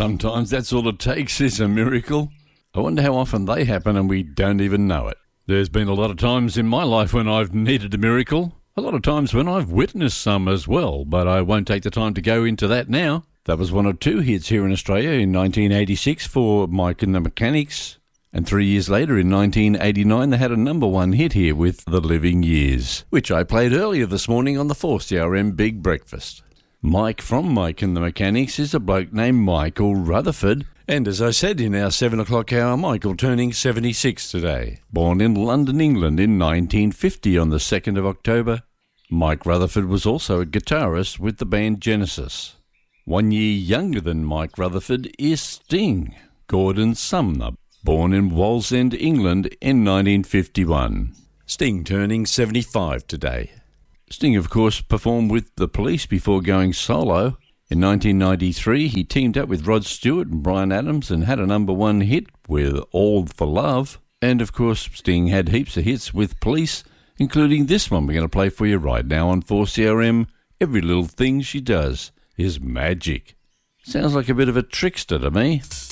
Sometimes that's all it takes is a miracle. I wonder how often they happen and we don't even know it. There's been a lot of times in my life when I've needed a miracle. A lot of times when I've witnessed some as well, but I won't take the time to go into that now. That was one of two hits here in Australia in 1986 for Mike and the Mechanics. And 3 years later, in 1989, they had a number one hit here with The Living Years, which I played earlier this morning on the 4CRM Big Breakfast. Mike from Mike and the Mechanics is a bloke named Michael Rutherford. And as I said in our 7 o'clock hour, Michael turning 76 today. Born in London, England in 1950 on the 2nd of October. Mike Rutherford was also a guitarist with the band Genesis. 1 year younger than Mike Rutherford is Sting, Gordon Sumner, born in Wallsend, England in 1951. Sting turning 75 today. Sting, of course, performed with the Police before going solo. In 1993, he teamed up with Rod Stewart and Bryan Adams and had a number one hit with All for Love. And, of course, Sting had heaps of hits with Police, including this one we're going to play for you right now on 4CRM. Every little thing she does is magic. Sounds like a bit of a trickster to me.